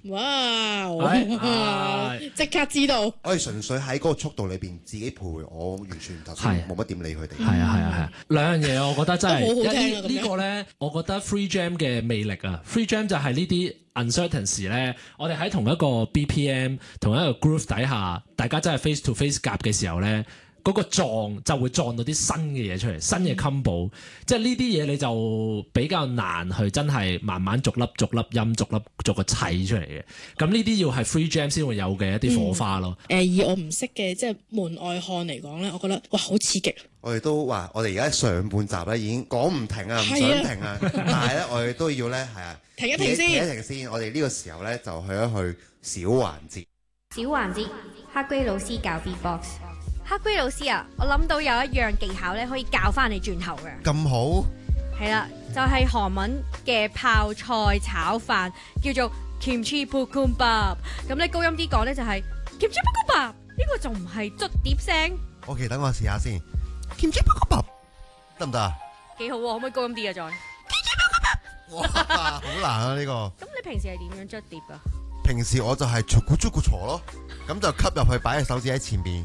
哇！即刻知道。 我哋純粹喺嗰個速度裏邊自己徘徊，我完全頭先冇乜點理佢哋。 係啊，兩樣嘢我覺得真係都好好聽啊呢個咧，我覺得 Free Jam 嘅魅力啊 ，Free Jam 就係呢啲 uncertainty 咧，我哋喺同一個 BPM 同一個 groove 底下，大家真係 face to face 夾嘅時候咧。嗰個撞就會撞到啲新嘅嘢出嚟，新嘅 combo，即係呢啲嘢你就比較難去真係慢慢逐粒音逐個砌出嚟嘅。咁呢啲要係 free jam 先會有嘅一啲火花咯。 以我唔識嘅即係門外漢嚟講咧，我覺得哇好刺激。 我哋都話，我哋而家上半集咧已經講唔停啊，唔想停啊，但係咧我哋都要咧係啊， 停一停先。我哋呢個時候咧就去一去小環節。 小環節，黑龜老師教 B-box。黑龜老師啊，我諗到有一樣技巧咧，可以教翻你轉頭嘅。 咁好？ 係啦，就係韓文嘅泡菜炒飯，叫做 kimchi bokkeumbap。咁你高音啲講咧就係 kimchi bokkeumbap，呢個仲唔係捽碟聲？ OK， 等我試下先。kimchi bokkeumbap 得唔得啊？ 幾好喎，可唔可以高音啲啊？再 kimchi bokkeumbap 哇，好難啊呢個。咁你平時係點樣捽碟啊？ 平時我就係逐個鋤咯，咁就吸入去，擺隻手指喺前邊。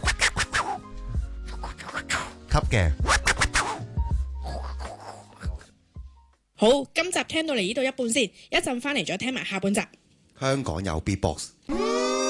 吸嘅。 好，今集聽到嚟呢度一半先，一陣翻嚟再聽埋下半集。 香港有 Beatbox。